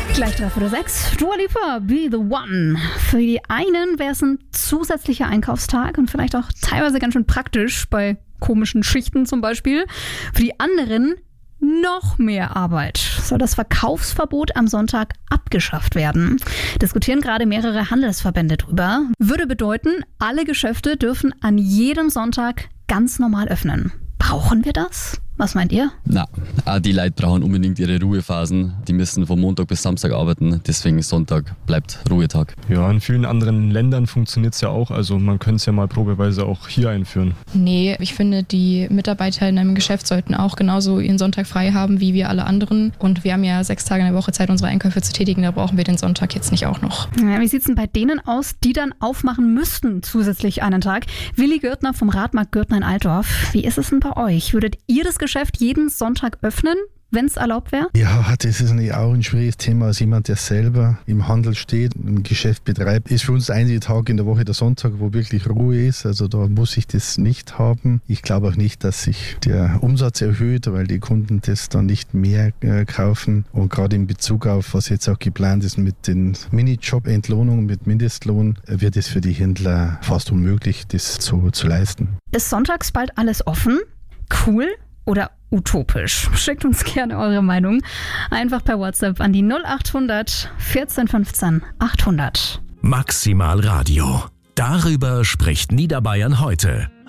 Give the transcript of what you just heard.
Gleich 3:06. Dua Lipa, Be the One. Für die einen wäre es ein zusätzlicher Einkaufstag und vielleicht auch teilweise ganz schön praktisch bei komischen Schichten zum Beispiel. Für die anderen noch mehr Arbeit. Soll das Verkaufsverbot am Sonntag abgeschafft werden? Diskutieren gerade mehrere Handelsverbände drüber. Würde bedeuten, alle Geschäfte dürfen an jedem Sonntag ganz normal öffnen. Brauchen wir das? Was meint ihr? Na, auch die Leute brauchen unbedingt ihre Ruhephasen. Die müssen von Montag bis Samstag arbeiten, deswegen Sonntag bleibt Ruhetag. Ja, in vielen anderen Ländern funktioniert es ja auch, also man könnte es ja mal probeweise auch hier einführen. Nee, ich finde, die Mitarbeiter in einem Geschäft sollten auch genauso ihren Sonntag frei haben wie wir alle anderen. Und wir haben ja 6 Tage in der Woche Zeit, unsere Einkäufe zu tätigen, da brauchen wir den Sonntag jetzt nicht auch noch. Ja, wie sieht es denn bei denen aus, die dann aufmachen müssten zusätzlich einen Tag? Willi Gürtner vom Radmarkt Gürtner in Altdorf. Wie ist es denn bei euch? Würdet ihr das Geschäft jeden Sonntag öffnen, wenn es erlaubt wäre? Ja, das ist natürlich auch ein schwieriges Thema. Als jemand, der selber im Handel steht, ein Geschäft betreibt, ist für uns der einzige Tag in der Woche der Sonntag, wo wirklich Ruhe ist. Also da muss ich das nicht haben. Ich glaube auch nicht, dass sich der Umsatz erhöht, weil die Kunden das dann nicht mehr kaufen. Und gerade in Bezug auf, was jetzt auch geplant ist mit den Minijob-Entlohnungen, mit Mindestlohn, wird es für die Händler fast unmöglich, das so zu leisten. Ist sonntags bald alles offen? Cool? Oder utopisch? Schickt uns gerne eure Meinung. Einfach per WhatsApp an die 0800 14 15 800. Maximal Radio. Darüber spricht Niederbayern heute.